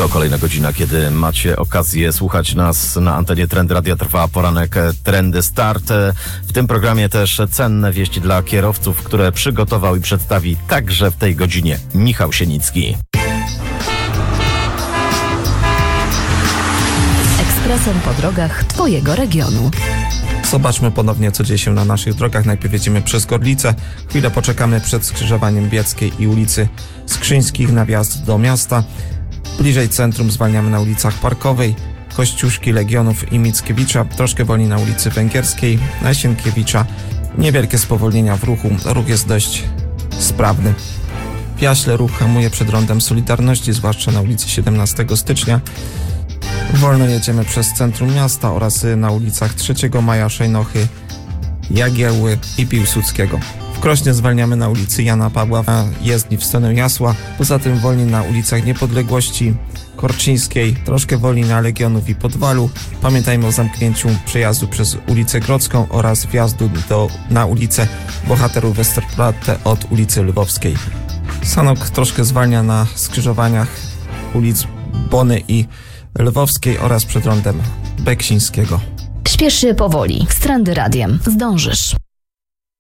To kolejna godzina, kiedy macie okazję słuchać nas na antenie Trendy Radia. Trwa poranek Trendy Start. W tym programie też cenne wieści dla kierowców, które przygotował i przedstawi także w tej godzinie Michał Sienicki. Ekspresem po drogach Twojego regionu. Zobaczmy ponownie, co dzieje się na naszych drogach. Najpierw jedziemy przez Gorlice. Chwilę poczekamy przed skrzyżowaniem Bieckiej i ulicy Skrzyńskich na wjazd do miasta. Bliżej centrum zwalniamy na ulicach Parkowej, Kościuszki, Legionów i Mickiewicza. Troszkę wolniej na ulicy Węgierskiej, na Sienkiewicza. Niewielkie spowolnienia w ruchu. Ruch jest dość sprawny. W Jaśle ruch hamuje przed rondem Solidarności, zwłaszcza na ulicy 17 stycznia. Wolno jedziemy przez centrum miasta oraz na ulicach 3 Maja, Szejnochy, Jagiełły i Piłsudskiego. W Krośnie zwalniamy na ulicy Jana Pawła, jezdni w stronę Jasła. Poza tym wolniej na ulicach Niepodległości, Korczyńskiej, troszkę wolniej na Legionów i Podwalu. Pamiętajmy o zamknięciu przejazdu przez ulicę Grodzką oraz wjazdu na ulicę Bohaterów Westerplatte od ulicy Lwowskiej. Sanok troszkę zwalnia na skrzyżowaniach ulic Bony i Lwowskiej oraz przed rondem Beksińskiego. Śpiesz się powoli. Z Trendy Radiem zdążysz.